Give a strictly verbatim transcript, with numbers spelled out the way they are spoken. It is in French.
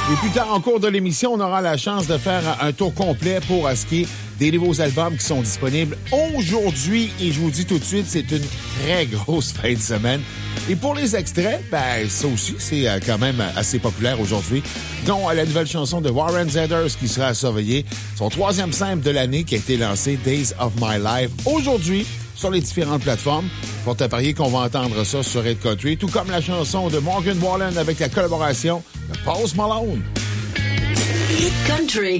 Et plus tard, en cours de l'émission, on aura la chance de faire un tour complet pour ce qui est des nouveaux albums qui sont disponibles aujourd'hui. Et je vous dis tout de suite, c'est une très grosse fin de semaine. Et pour les extraits, ben ça aussi, c'est quand même assez populaire aujourd'hui. Dont la nouvelle chanson de Warren Zeders qui sera à surveiller. Son troisième simple de l'année qui a été lancé, Days of My Life, aujourd'hui sur les différentes plateformes. Pour te parier qu'on va entendre ça sur Red Country, tout comme la chanson de Morgan Wallen avec la collaboration de Post Malone. Hit Country.